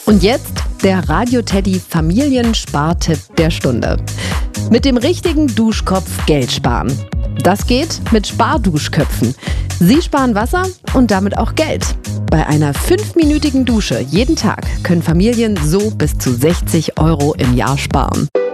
Und jetzt der Radio Teddy Familienspartipp der Stunde. Mit dem richtigen Duschkopf Geld sparen. Das geht mit Sparduschköpfen. Sie sparen Wasser und damit auch Geld. Bei einer 5-minütigen Dusche jeden Tag können Familien so bis zu 60 € im Jahr sparen.